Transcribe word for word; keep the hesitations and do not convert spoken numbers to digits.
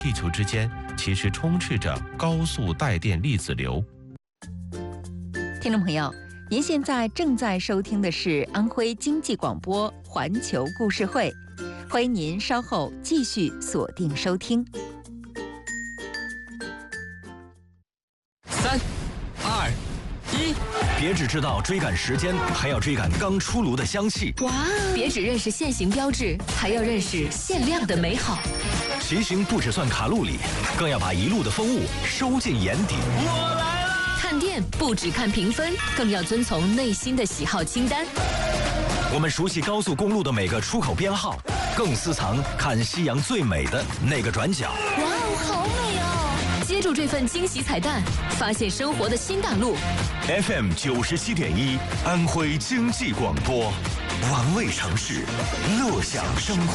地球之间其实充斥着高速带电粒子流。 听众朋友，您现在正在收听的是安徽经济广播环球故事会，欢迎您稍后继续锁定收听。 三、二、一， 别只知道追赶时间，还要追赶刚出炉的香气。 哇！别只认识现行标志，还要认识限量的美好。 骑行不只算卡路里，更要把一路的风物收进眼底。 我来了！ 看店不只看评分，更要遵从内心的喜好清单。 我们熟悉高速公路的每个出口编号，更私藏看夕阳最美的那个转角。 哇哦，好美哦！接住这份惊喜彩蛋，发现生活的新大陆。 F M 九十七点一，安徽经济广播，玩味城市，乐享生活。